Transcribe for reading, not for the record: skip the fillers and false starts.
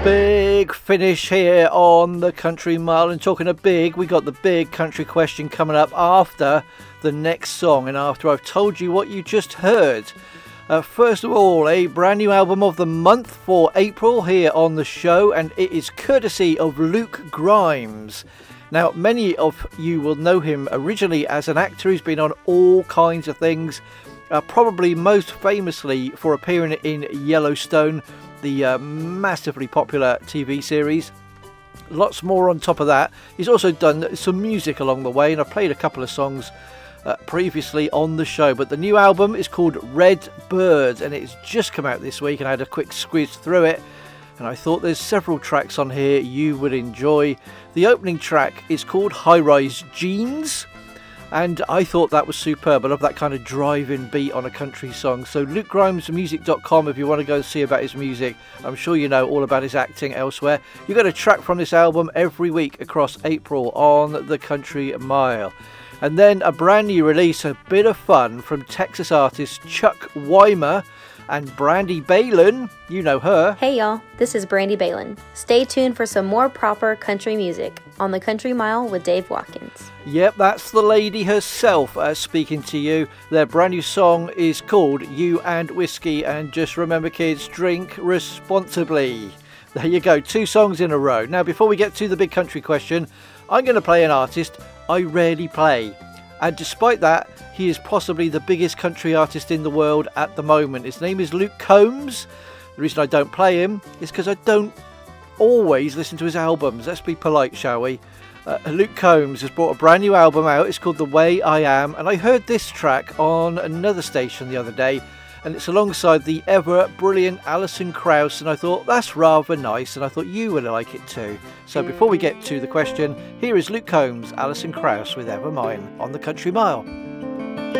Big finish here on the Country Mile, and talking of big, we got the big country question coming up after the next song and after I've told you what you just heard. First of all, a brand new album of the month for April here on the show, and it is courtesy of Luke Grimes. Now, many of you will know him originally as an actor who's been on all kinds of things, probably most famously for appearing in Yellowstone, the massively popular TV series. Lots more on top of that. He's also done some music along the way, and I've played a couple of songs previously on the show. But the new album is called Red Bird, and it's just come out this week, and I had a quick squiz through it, and I thought there's several tracks on here you would enjoy. The opening track is called High Rise Jeans, and I thought that was superb. I love that kind of driving beat on a country song. So LukeGrimesmusic.com if you want to go and see about his music. I'm sure you know all about his acting elsewhere. You get a track from this album every week across April on the Country Mile. And then a brand new release, a bit of fun from Texas artist Chuck Weimer and Brandy Balin. You know her. Hey y'all, this is Brandy Balin. Stay tuned for some more proper country music on the Country Mile with Dave Watkins. Yep, that's the lady herself speaking to you. Their brand new song is called You and Whiskey, and just remember kids, drink responsibly. There you go, 2 songs in a row. Now before we get to the big country question, I'm going to play an artist I rarely play. And despite that, he is possibly the biggest country artist in the world at the moment. His name is Luke Combs. The reason I don't play him is because I don't always listen to his albums. Let's be polite, shall we? Luke Combs has brought a brand new album out. It's called The Way I Am. And I heard this track on another station the other day. And it's alongside the ever brilliant Alison Krauss, and I thought that's rather nice, and I thought you would like it too. So before we get to the question, here is Luke Combs, Alison Krauss with Ever Mine on the Country Mile.